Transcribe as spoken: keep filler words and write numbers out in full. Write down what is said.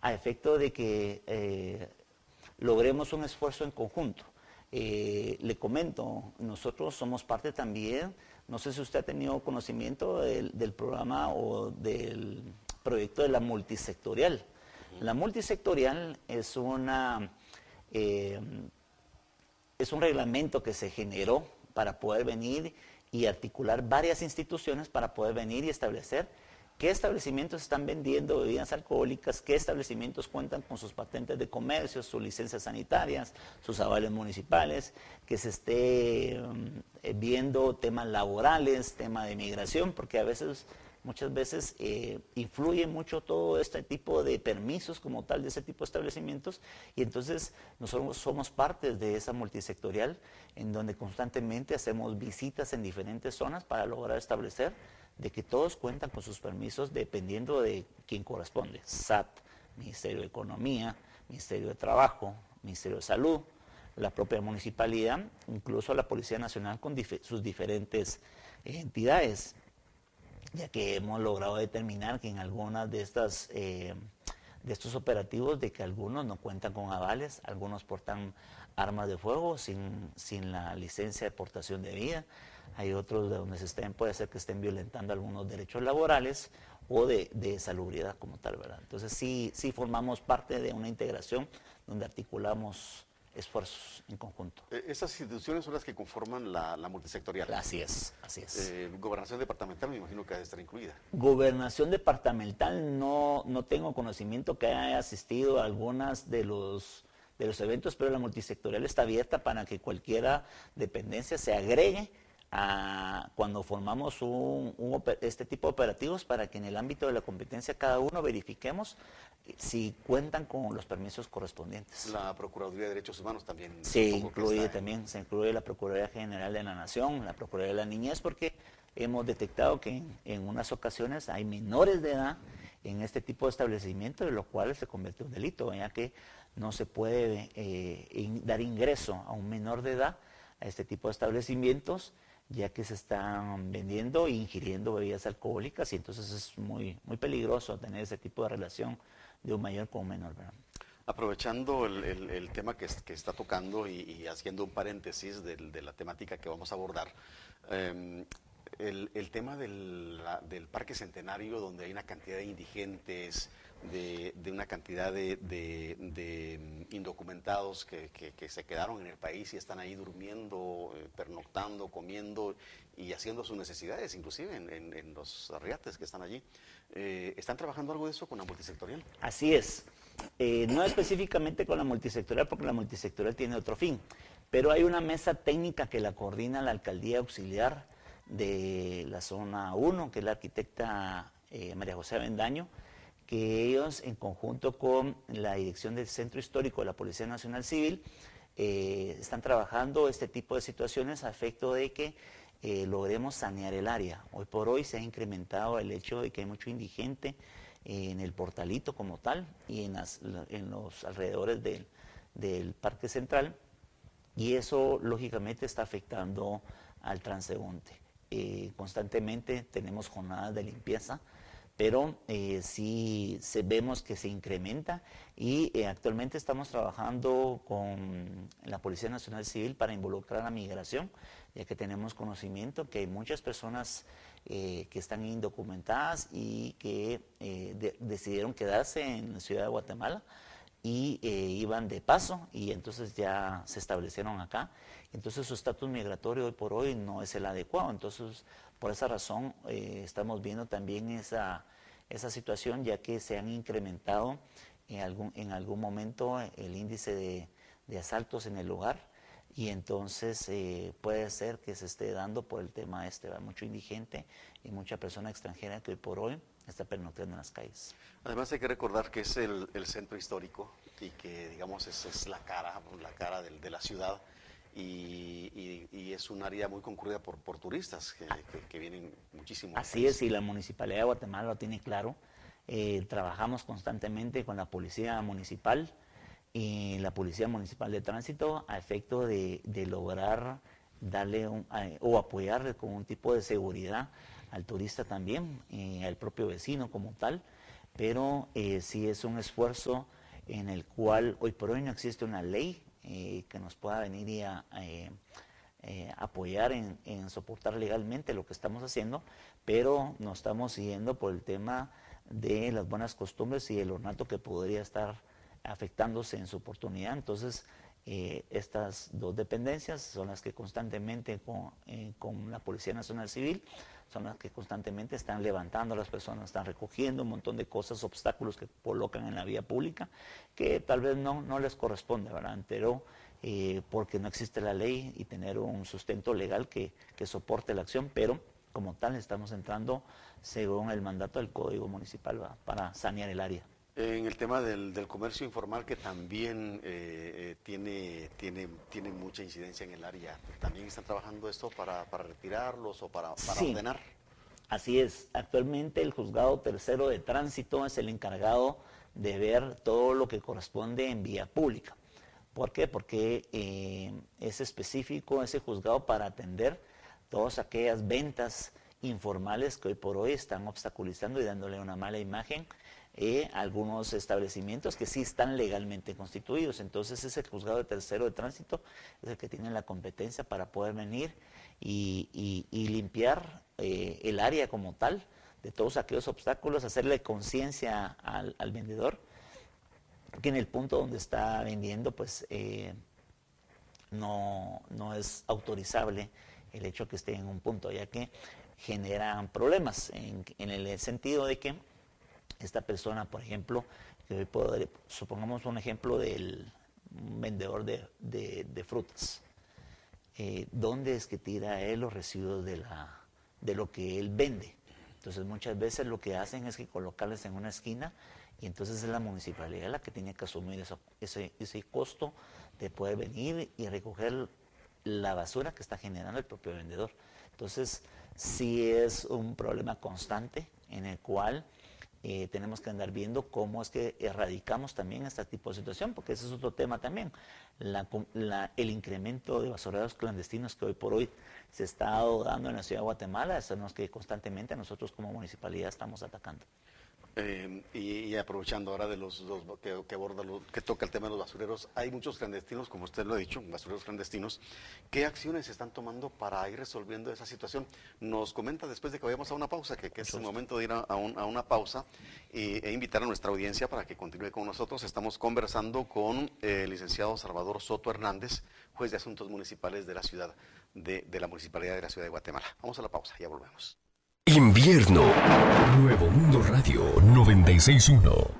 a efecto de que eh, logremos un esfuerzo en conjunto. Eh, le comento, nosotros somos parte también, no sé si usted ha tenido conocimiento del, del programa o del proyecto de la multisectorial. Uh-huh. La multisectorial es una eh, es un reglamento que se generó para poder venir y articular varias instituciones para poder venir y establecer qué establecimientos están vendiendo bebidas alcohólicas, qué establecimientos cuentan con sus patentes de comercio, sus licencias sanitarias, sus avales municipales, que se esté um, viendo temas laborales, tema de migración, porque a veces, muchas veces eh, influye mucho todo este tipo de permisos como tal de ese tipo de establecimientos, y entonces nosotros somos parte de esa multisectorial en donde constantemente hacemos visitas en diferentes zonas para lograr establecer de que todos cuentan con sus permisos dependiendo de quién corresponde. S A T, Ministerio de Economía, Ministerio de Trabajo, Ministerio de Salud, la propia municipalidad, incluso la Policía Nacional con dif- sus diferentes entidades, ya que hemos logrado determinar que en algunas de estas eh, de estos operativos de que algunos no cuentan con avales, algunos portan armas de fuego sin, sin la licencia de portación debida. Hay otros de donde se estén, puede ser que estén violentando algunos derechos laborales o de, de salubridad como tal, ¿verdad? Entonces sí, sí formamos parte de una integración donde articulamos esfuerzos en conjunto. Esas instituciones son las que conforman la, la multisectorial. Así es, así es. Eh, gobernación departamental me imagino que debe estar incluida. Gobernación departamental no, no tengo conocimiento que haya asistido a algunas de los de los eventos, pero la multisectorial está abierta para que cualquiera dependencia se agregue a cuando formamos un, un, este tipo de operativos para que en el ámbito de la competencia cada uno verifiquemos si cuentan con los permisos correspondientes. La Procuraduría de Derechos Humanos también. Se incluye también, se incluye la Procuraduría General de la Nación, la Procuraduría de la Niñez, porque hemos detectado que en, en unas ocasiones hay menores de edad en este tipo de establecimientos, de lo cual se convierte en un delito, ya que no se puede eh, in, dar ingreso a un menor de edad a este tipo de establecimientos, ya que se están vendiendo e ingiriendo bebidas alcohólicas, y entonces es muy, muy peligroso tener ese tipo de relación de un mayor con un menor, ¿verdad? Aprovechando el, el, el tema que, que está tocando y, y haciendo un paréntesis de, de la temática que vamos a abordar, eh, el, el tema del, la, del Parque Centenario, donde hay una cantidad de indigentes, de, de una cantidad de, de, de indocumentados que, que, que se quedaron en el país y están ahí durmiendo, eh, pernoctando, comiendo y haciendo sus necesidades, inclusive en, en, en los arriates que están allí. Eh, ¿Están trabajando algo de eso con la multisectorial? Así es. Eh, no específicamente con la multisectorial, porque la multisectorial tiene otro fin, pero hay una mesa técnica que la coordina la Alcaldía Auxiliar de la Zona uno, que es la arquitecta eh, María José Avendaño, que ellos en conjunto con la dirección del Centro Histórico de la Policía Nacional Civil eh, están trabajando este tipo de situaciones a efecto de que eh, logremos sanear el área. Hoy por hoy se ha incrementado el hecho de que hay mucho indigente eh, en el Portalito como tal y en, las, en los alrededores del, del Parque Central, y eso lógicamente está afectando al transeúnte. Eh, constantemente tenemos jornadas de limpieza, pero eh, sí se, vemos que se incrementa y eh, actualmente estamos trabajando con la Policía Nacional Civil para involucrar a migración, ya que tenemos conocimiento que hay muchas personas eh, que están indocumentadas y que eh, de, decidieron quedarse en la ciudad de Guatemala y eh, iban de paso y entonces ya se establecieron acá. Entonces su estatus migratorio hoy por hoy no es el adecuado. Entonces por esa razón eh, estamos viendo también esa, esa situación, ya que se han incrementado en algún, en algún momento el índice de, de asaltos en el hogar, y entonces eh, puede ser que se esté dando por el tema este, ¿verdad? Mucho indigente y mucha persona extranjera que hoy por hoy está pernoctando en las calles. Además hay que recordar que es el, el centro histórico y que digamos es, es la cara, la cara de, de la ciudad. Y, y, y es un área muy concurrida por, por turistas que, que, que vienen muchísimo. Así es, y la Municipalidad de Guatemala lo tiene claro. Eh, trabajamos constantemente con la Policía Municipal y la Policía Municipal de Tránsito a efecto de, de lograr darle un, a, o apoyarle con un tipo de seguridad al turista también, eh, al propio vecino como tal, pero eh, sí es un esfuerzo en el cual hoy por hoy no existe una ley eh, que nos pueda venir y a, eh, eh, apoyar en, en soportar legalmente lo que estamos haciendo, pero nos estamos siguiendo por el tema de las buenas costumbres y el ornato que podría estar afectándose en su oportunidad. Entonces, eh, estas dos dependencias son las que constantemente con, eh, con la Policía Nacional Civil, son las que constantemente están levantando a las personas, están recogiendo un montón de cosas, obstáculos que colocan en la vía pública, que tal vez no, no les corresponde, ¿verdad? Pero eh, porque no existe la ley y tener un sustento legal que, que soporte la acción, pero como tal estamos entrando según el mandato del Código Municipal, ¿verdad?, para sanear el área. En el tema del, del comercio informal, que también eh, eh, tiene, tiene, tiene mucha incidencia en el área, ¿también están trabajando esto para, para retirarlos o para, para sí, ordenar? Así es. Actualmente el Juzgado Tercero de Tránsito es el encargado de ver todo lo que corresponde en vía pública. ¿Por qué? Porque eh, es específico ese juzgado para atender todas aquellas ventas informales que hoy por hoy están obstaculizando y dándole una mala imagen eh, a algunos establecimientos que sí están legalmente constituidos. Entonces ese juzgado de tercero de tránsito es el que tiene la competencia para poder venir y, y, y limpiar eh, el área como tal de todos aquellos obstáculos, hacerle conciencia al, al vendedor que en el punto donde está vendiendo pues eh, no, no es autorizable el hecho que esté en un punto, ya que generan problemas en, en el sentido de que esta persona, por ejemplo, que hoy puedo, supongamos un ejemplo del vendedor de, de, de frutas, eh, ¿dónde es que tira él los residuos de, la, de lo que él vende? Entonces muchas veces lo que hacen es que colocarles en una esquina y entonces es la municipalidad la que tiene que asumir eso, ese, ese costo de poder venir y recoger la basura que está generando el propio vendedor. Entonces sí es un problema constante en el cual eh, tenemos que andar viendo cómo es que erradicamos también este tipo de situación, porque ese es otro tema también, la, la, el incremento de basureros clandestinos que hoy por hoy se está dando en la ciudad de Guatemala, son los que constantemente nosotros como municipalidad estamos atacando. Eh, y, y aprovechando ahora de los, los que, que aborda, lo, que toca el tema de los basureros, hay muchos clandestinos, como usted lo ha dicho, basureros clandestinos. ¿Qué acciones se están tomando para ir resolviendo esa situación? Nos comenta después de que vayamos a una pausa, que, que es el momento de ir a, a, un, a una pausa y, e invitar a nuestra audiencia para que continúe con nosotros. Estamos conversando con el licenciado Salvador Soto Hernández, juez de asuntos municipales de la ciudad de, de la municipalidad de la ciudad de Guatemala. Vamos a la pausa, ya volvemos. Invierno. Nuevo Mundo Radio noventa y seis punto uno.